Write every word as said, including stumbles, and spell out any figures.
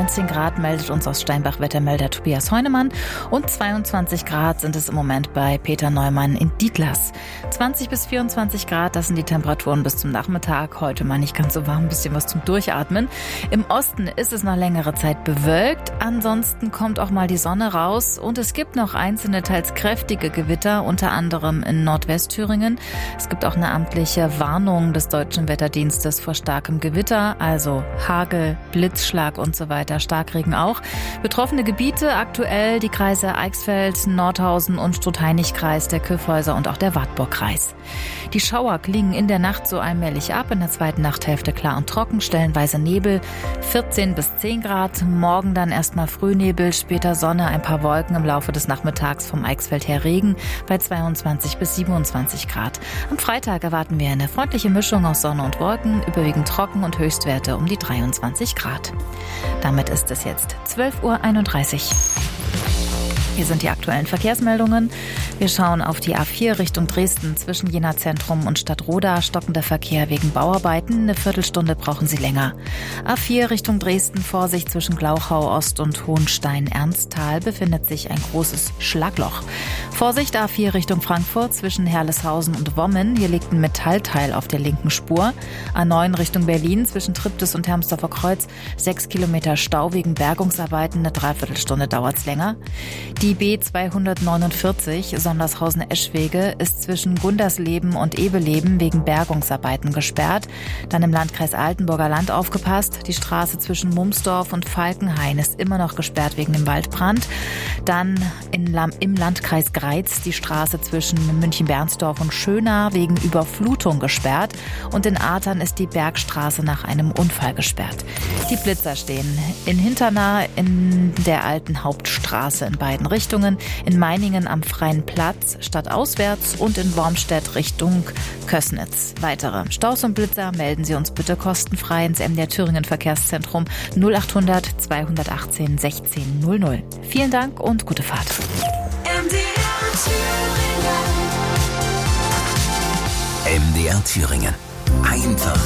neunzehn Grad meldet uns aus Steinbach Wettermelder Tobias Heunemann und zweiundzwanzig Grad sind es im Moment bei Peter Neumann in Dietlas. zwanzig bis vierundzwanzig Grad, das sind die Temperaturen bis zum Nachmittag. Heute mal nicht ganz so warm, ein bisschen was zum Durchatmen. Im Osten ist es noch längere Zeit bewölkt, ansonsten kommt auch mal die Sonne raus und es gibt noch einzelne, teils kräftige Gewitter, unter anderem in Nordwestthüringen. Es gibt auch eine amtliche Warnung des Deutschen Wetterdienstes vor starkem Gewitter, also Hagel, Blitzschlag und so weiter, Starkregen auch. Betroffene Gebiete aktuell die Kreise Eichsfeld, Nordhausen und Stuttheinig-Kreis, der Kyffhäuser und auch der Wartburg-Kreis. Die Schauer klingen in der Nacht so allmählich ab, in der zweiten Nachthälfte klar und trocken, stellenweise Nebel, vierzehn bis zehn Grad, morgen dann erstmal Frühnebel, später Sonne, ein paar Wolken, im Laufe des Nachmittags vom Eichsfeld her Regen bei zweiundzwanzig bis siebenundzwanzig Grad. Am Freitag erwarten wir eine freundliche Mischung aus Sonne und Wolken, überwiegend trocken und Höchstwerte um die dreiundzwanzig Grad. Damit ist es jetzt zwölf Uhr einunddreißig. Hier sind die aktuellen Verkehrsmeldungen. Wir schauen auf die A vier Richtung Dresden zwischen Jena Zentrum und Stadtroda. Stockender Verkehr wegen Bauarbeiten. Eine Viertelstunde brauchen Sie länger. A vier Richtung Dresden, Vorsicht zwischen Glauchau Ost und Hohenstein-Ernsthal befindet sich ein großes Schlagloch. Vorsicht A vier Richtung Frankfurt zwischen Herleshausen und Wommen. Hier liegt ein Metallteil auf der linken Spur. A neun Richtung Berlin zwischen Triptis und Hermsdorfer Kreuz. Sechs Kilometer Stau wegen Bergungsarbeiten. Eine Dreiviertelstunde dauert's länger. Die B zweihundertneunundvierzig Sondershausen-Eschwege ist zwischen Gundersleben und Ebeleben wegen Bergungsarbeiten gesperrt. Dann im Landkreis Altenburger Land aufgepasst. Die Straße zwischen Mumsdorf und Falkenhain ist immer noch gesperrt wegen dem Waldbrand. Dann in, im Landkreis Greiz die Straße zwischen München-Bernsdorf und Schöna wegen Überflutung gesperrt. Und in Artern ist die Bergstraße nach einem Unfall gesperrt. Die Blitzer stehen in Hinternah in der alten Hauptstraße in beiden Richtungen, in Meiningen am Freien Platz stadtauswärts und in Wormstedt Richtung Kößnitz. Weitere Staus und Blitzer melden Sie uns bitte kostenfrei ins M D R Thüringen Verkehrszentrum null achthundert zweihundertachtzehn sechzehn null null. Vielen Dank und gute Fahrt. M D R Thüringen. M D R Thüringen. Einfach